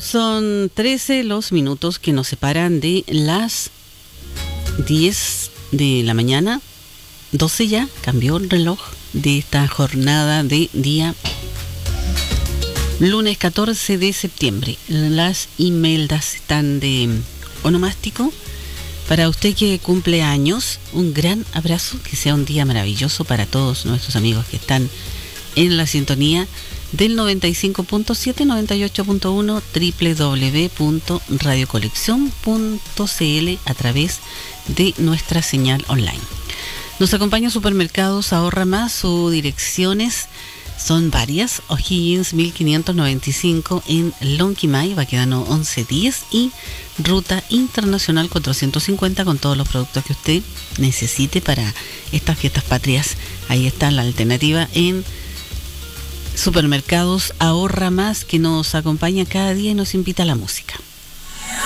Son 13 los minutos que nos separan de las 10 de la mañana. 12 ya, cambió el reloj de esta jornada de día lunes 14 de septiembre. Las imeldas están de onomástico. Para usted que cumple años, un gran abrazo, que sea un día maravilloso para todos nuestros amigos que están en la sintonía del 95.7, 98.1, www.radiocolección.cl a través de nuestra señal online. Nos acompaña Supermercados Ahorra Más. Sus direcciones son varias: O'Higgins 1595 en Lonquimay, Baquedano 1110, y Ruta Internacional 450, con todos los productos que usted necesite para estas fiestas patrias. Ahí está la alternativa en Supermercados Ahorra Más, que nos acompaña cada día y nos invita a la música.